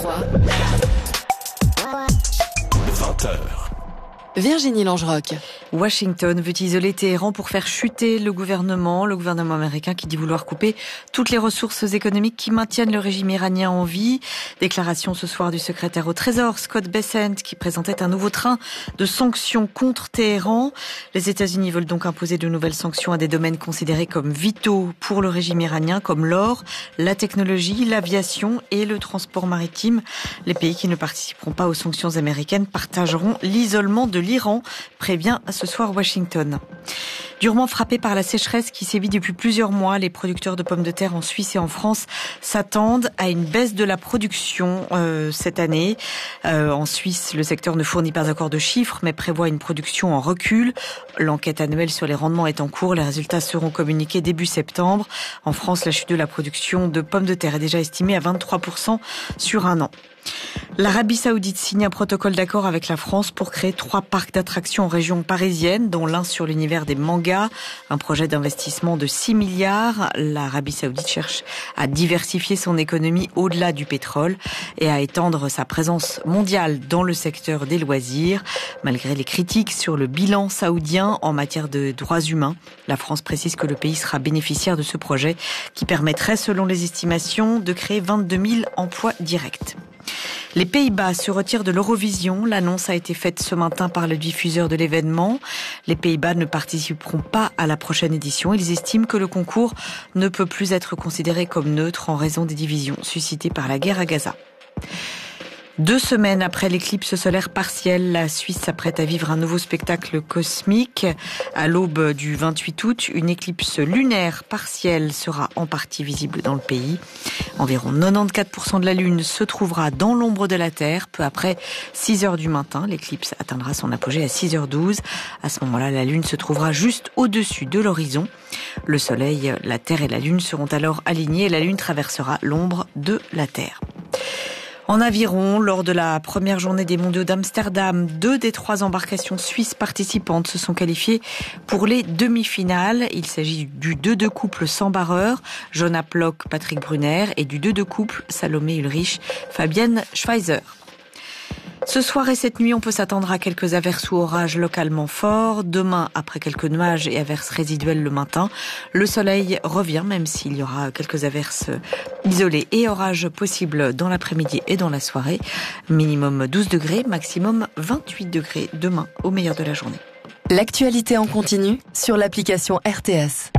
fois. 20h. Virginie Langerock. Washington veut isoler Téhéran pour faire chuter le gouvernement américain qui dit vouloir couper toutes les ressources économiques qui maintiennent le régime iranien en vie. Déclaration ce soir du secrétaire au Trésor, Scott Bessent, qui présentait un nouveau train de sanctions contre Téhéran. Les États-Unis veulent donc imposer de nouvelles sanctions à des domaines considérés comme vitaux pour le régime iranien, comme l'or, la technologie, l'aviation et le transport maritime. Les pays qui ne participeront pas aux sanctions américaines partageront l'isolement de l'Iran, prévient ce soir Washington. Durement frappés par la sécheresse qui sévit depuis plusieurs mois, les producteurs de pommes de terre en Suisse et en France s'attendent à une baisse de la production cette année. En Suisse, le secteur ne fournit pas encore de chiffres, mais prévoit une production en recul. L'enquête annuelle sur les rendements est en cours. Les résultats seront communiqués début septembre. En France, la chute de la production de pommes de terre est déjà estimée à 23% sur un an. L'Arabie Saoudite signe un protocole d'accord avec la France pour créer 3 parcs d'attractions en région parisienne, dont l'un sur l'univers des mangas. Un projet d'investissement de 6 milliards. L'Arabie Saoudite cherche à diversifier son économie au-delà du pétrole et à étendre sa présence mondiale dans le secteur des loisirs. Malgré les critiques sur le bilan saoudien en matière de droits humains, la France précise que le pays sera bénéficiaire de ce projet qui permettrait, selon les estimations, de créer 22 000 emplois directs. Les Pays-Bas se retirent de l'Eurovision. L'annonce a été faite ce matin par le diffuseur de l'événement. Les Pays-Bas ne participeront pas à la prochaine édition. Ils estiment que le concours ne peut plus être considéré comme neutre en raison des divisions suscitées par la guerre à Gaza. 2 semaines après l'éclipse solaire partielle, la Suisse s'apprête à vivre un nouveau spectacle cosmique. À l'aube du 28 août, une éclipse lunaire partielle sera en partie visible dans le pays. Environ 94% de la Lune se trouvera dans l'ombre de la Terre. Peu après 6 heures du matin, l'éclipse atteindra son apogée à 6h12. À ce moment-là, la Lune se trouvera juste au-dessus de l'horizon. Le Soleil, la Terre et la Lune seront alors alignés et la Lune traversera l'ombre de la Terre. En aviron, lors de la première journée des mondiaux d'Amsterdam, 2 des 3 embarcations suisses participantes se sont qualifiées pour les demi-finales. Il s'agit du 2-2 couple sans barreur, Jonas Plock, Patrick Brunner, et du 2-2 couple Salomé Ulrich, Fabienne Schweizer. Ce soir et cette nuit, on peut s'attendre à quelques averses ou orages localement forts. Demain, après quelques nuages et averses résiduelles le matin, le soleil revient, même s'il y aura quelques averses isolées et orages possibles dans l'après-midi et dans la soirée. Minimum 12 degrés, maximum 28 degrés demain au meilleur de la journée. L'actualité en continu sur l'application RTS.